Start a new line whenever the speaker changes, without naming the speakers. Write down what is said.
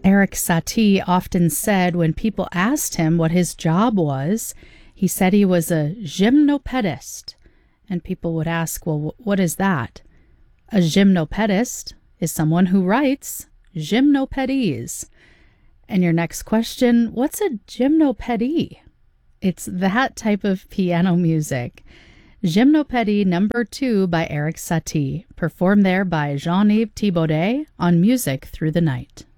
Eric Satie often said when people asked him what his job was, he said he was a gymnopedist. And people would ask, well, what is that? A gymnopedist is someone who writes gymnopedies. And your next question, what's a gymnopedie? It's that type of piano music. Gymnopédie number 2 by Eric Satie, performed there by Jean-Yves Thibaudet on Music Through the Night.